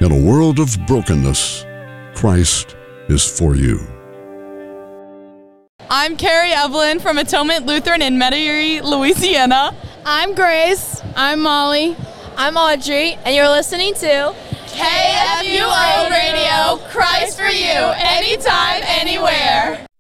In a world of brokenness, Christ is for you. I'm Carrie Evelyn from Atonement Lutheran in Metairie, Louisiana. I'm Grace. I'm Molly. I'm Audrey, and you're listening to KFUO Radio, Christ for you, anytime, anywhere.